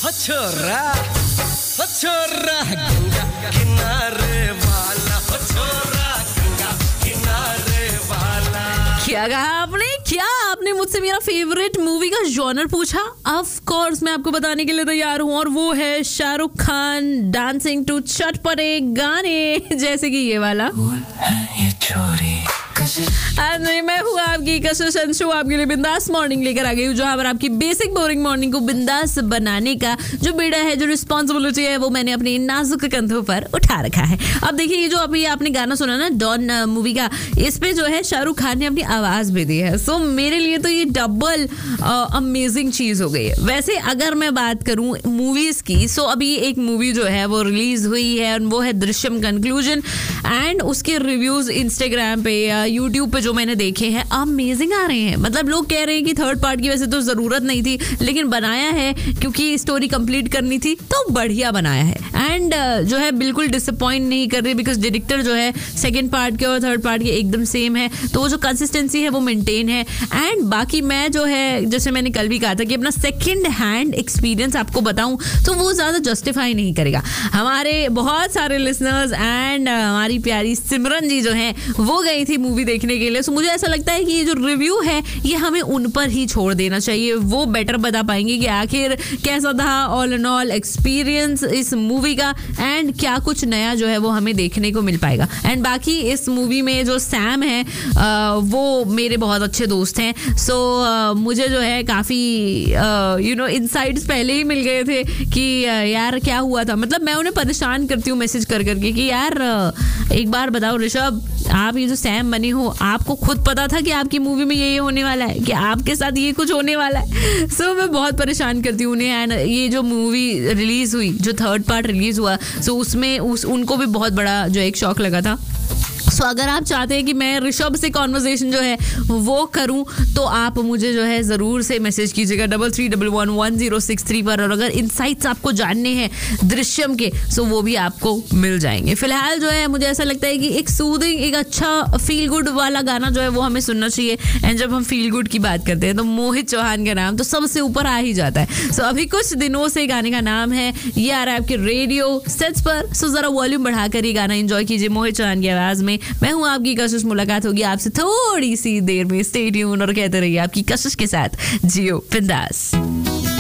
छोरा गंगा किनारे वाला, छोरा गंगा किनारे वाला। क्या कहा आपने? क्या आपने मुझसे मेरा फेवरेट मूवी का जॉनर पूछा? ऑफ कोर्स मैं आपको बताने के लिए तैयार हूँ, और वो है शाहरुख खान डांसिंग टू चटपटे गाने, जैसे कि ये वाला। ये छोरी नहीं, मैं हूँ आपकी कशिश अंशु, आपके लिए बिंदास मॉर्निंग लेकर आ गई हूँ, जहाँ पर आपकी बेसिक बोरिंग मॉर्निंग को बिंदास बनाने का जो बेड़ा है, जो रिस्पॉन्सिबिलिटी है, वो मैंने अपने नाजुक कंधों पर उठा रखा है। अब देखिए, ये जो अभी आपने गाना सुना ना डॉन मूवी का, इस पे जो है शाहरुख खान ने अपनी आवाज भी दी है। सो मेरे लिए तो ये डबल अमेजिंग चीज हो गई है। वैसे अगर मैं बात करूँ मूवीज की, सो अभी एक मूवी जो है वो रिलीज हुई है, वो है दृश्यम कंक्लूजन, एंड उसके रिव्यूज इंस्टाग्राम पे या यूट्यूब पे जो मैंने देखे हैं अमेजिंग आ रहे हैं। मतलब लोग कह रहे हैं कि थर्ड पार्ट की वैसे तो जरूरत नहीं थी, लेकिन बनाया है क्योंकि स्टोरी कंप्लीट करनी थी, तो बढ़िया बनाया है। एंड जो है बिल्कुल डिसअपॉइंट नहीं कर रही, बिकॉज डायरेक्टर जो है सेकंड पार्ट के और थर्ड पार्ट के एकदम सेम है, तो वो जो कंसिस्टेंसी है वो मेंटेन है। एंड बाकी मैं जो है, जैसे मैंने कल भी कहा था कि अपना सेकंड हैंड एक्सपीरियंस आपको बताऊं तो वो ज्यादा जस्टिफाई नहीं करेगा। हमारे बहुत सारे लिसनर्स एंड हमारी प्यारी सिमरन जी जो है वो गई थी मूवी देखने के लिए। सो मुझे ऐसा लगता है कि ये जो रिव्यू है ये हमें उन पर ही छोड़ देना चाहिए, वो बेटर बता पाएंगे कि आखिर कैसा था ऑल एंड ऑल एक्सपीरियंस इस मूवी का, एंड क्या कुछ नया जो है वो हमें देखने को मिल पाएगा। एंड बाकी इस मूवी में जो सैम है वो मेरे बहुत अच्छे दोस्त हैं। सो मुझे जो है काफ़ी इनसाइट्स पहले ही मिल गए थे कि यार क्या हुआ था। मतलब मैं उन्हें परेशान करती हूँ मैसेज कर करके कि यार एक बार बताओ ऋषभ, आप ये जो सैम बनी हो, आपको खुद पता था कि आपकी मूवी में ये होने वाला है, कि आपके साथ ये कुछ होने वाला है? सो मैं बहुत परेशान करती हूँ उन्हें। एंड ये जो मूवी रिलीज हुई, जो थर्ड पार्ट रिलीज हुआ, सो उसमें उनको भी बहुत बड़ा जो एक शौक लगा था। सो अगर आप चाहते हैं कि मैं ऋषभ से कॉन्वर्सेशन जो है वो करूं, तो आप मुझे जो है ज़रूर से मैसेज कीजिएगा 33111063 पर। और अगर इनसाइट्स आपको जानने हैं दृश्यम के, सो वो भी आपको मिल जाएंगे। फिलहाल जो है मुझे ऐसा लगता है कि एक सूदिंग, एक अच्छा फील गुड वाला गाना जो है वो हमें सुनना चाहिए। एंड जब हम फील गुड की बात करते हैं तो मोहित चौहान का नाम तो सबसे ऊपर आ ही जाता है। सो अभी कुछ दिनों से गाने का नाम है, ये आ रहा है आपके रेडियो सेट्स पर। सो ज़रा वॉल्यूम बढ़ाकर ये गाना एंजॉय कीजिए मोहित चौहान की आवाज़ में। मैं हूं आपकी कशिश, मुलाकात होगी आपसे थोड़ी सी देर में। स्टे ट्यून और कहते रहिए आपकी कशिश के साथ जियो बिंदास।